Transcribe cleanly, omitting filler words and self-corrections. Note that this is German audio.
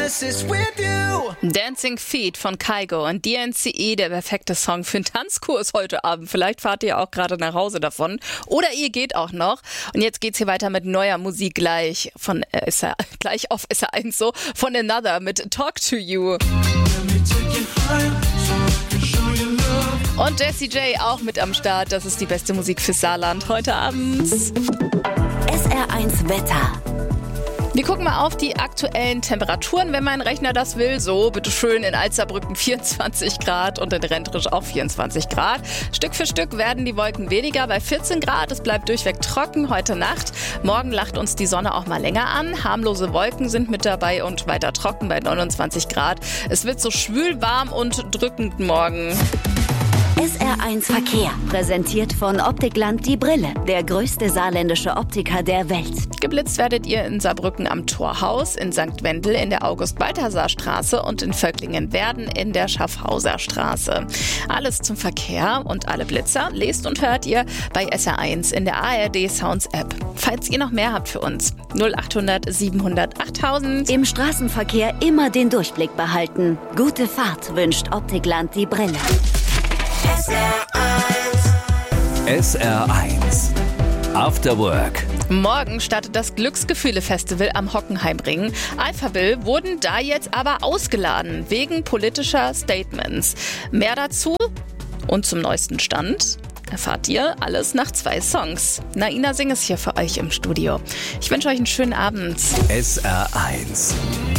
promises with you. Dancing Feet von Kygo und DNCE, der perfekte Song für einen Tanzkurs heute Abend. Vielleicht fahrt ihr auch gerade nach Hause davon oder ihr geht auch noch. Und jetzt geht's hier weiter mit neuer Musik gleich auf SR1 so, von Another mit Talk to You. Und Jessie J auch mit am Start. Das ist die beste Musik fürs Saarland heute Abend. SR1 Wetter. Wir gucken mal auf die aktuellen Temperaturen, wenn mein Rechner das will. So, bitteschön, in Alzerbrücken 24 Grad und in Rentrisch auch 24 Grad. Stück für Stück werden die Wolken weniger bei 14 Grad. Es bleibt durchweg trocken heute Nacht. Morgen lacht uns die Sonne auch mal länger an. Harmlose Wolken sind mit dabei und weiter trocken bei 29 Grad. Es wird so schwül, warm und drückend morgen. SR1 Verkehr, präsentiert von Optikland Die Brille, der größte saarländische Optiker der Welt. Geblitzt werdet ihr in Saarbrücken am Torhaus, in St. Wendel in der August-Balthasar-Straße und in Völklingen-Werden in der Schaffhauser Straße. Alles zum Verkehr und alle Blitzer lest und hört ihr bei SR1 in der ARD Sounds App. Falls ihr noch mehr habt für uns, 0800 700 8000. Im Straßenverkehr immer den Durchblick behalten. Gute Fahrt wünscht Optikland Die Brille. SR1 After Work. Morgen startet das Glücksgefühle-Festival am Hockenheimring. Alphaville wurden da jetzt aber ausgeladen, wegen politischer Statements. Mehr dazu und zum neuesten Stand erfahrt ihr alles nach 2 Songs. Naina Singh ist hier für euch im Studio. Ich wünsche euch einen schönen Abend. SR1